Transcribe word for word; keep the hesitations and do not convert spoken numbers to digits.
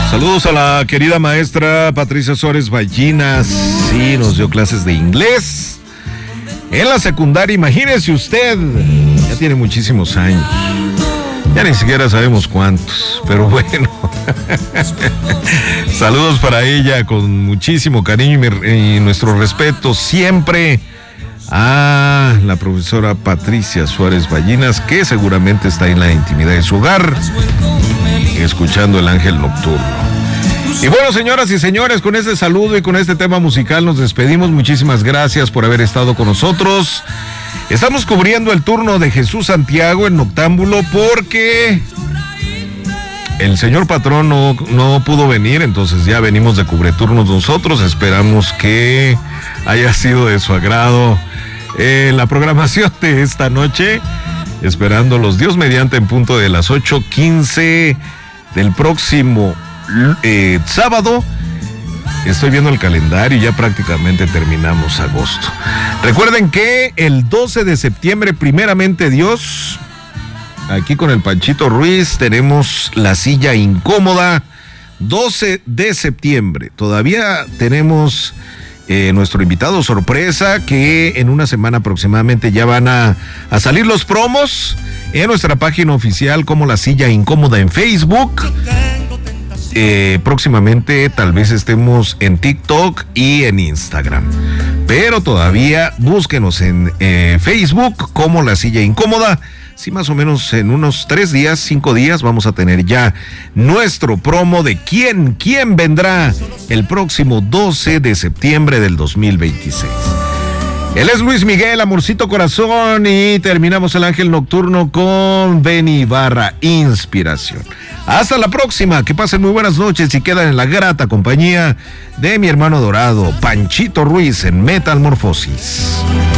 Saludos a la querida maestra Patricia Suárez Ballinas. Sí, nos dio clases de inglés en la secundaria. Imagínese usted, ya tiene muchísimos años. Ya ni siquiera sabemos cuántos, pero bueno. Saludos para ella con muchísimo cariño y, mi, y nuestro respeto siempre a la profesora Patricia Suárez Ballinas, que seguramente está en la intimidad de su hogar, escuchando el Ángel Nocturno. Y bueno, señoras y señores, con este saludo y con este tema musical nos despedimos. Muchísimas gracias por haber estado con nosotros. Estamos cubriendo el turno de Jesús Santiago en Noctámbulo porque el señor patrón no, no pudo venir, entonces ya venimos de cubreturnos nosotros. Esperamos que haya sido de su agrado eh, la programación de esta noche, esperándolos Dios mediante en punto de las ocho quince del próximo eh, sábado. Estoy viendo el calendario y ya prácticamente terminamos agosto. Recuerden que el doce de septiembre, primeramente Dios, aquí con el Panchito Ruiz tenemos la silla incómoda. doce de septiembre. Todavía tenemos eh, nuestro invitado sorpresa, que en una semana aproximadamente ya van a, a salir los promos en nuestra página oficial como La Silla Incómoda en Facebook. Eh, próximamente tal vez estemos en TikTok y en Instagram, pero todavía búsquenos en eh, Facebook como La Silla Incómoda. Sí, más o menos en unos tres días, cinco días vamos a tener ya nuestro promo de quién, quién vendrá el próximo doce de septiembre del dos mil veintiséis. Él es Luis Miguel, Amorcito Corazón, y terminamos el Ángel Nocturno con Benny Ibarra, Inspiración. Hasta la próxima, que pasen muy buenas noches y quedan en la grata compañía de mi hermano dorado, Panchito Ruiz, en Metamorfosis.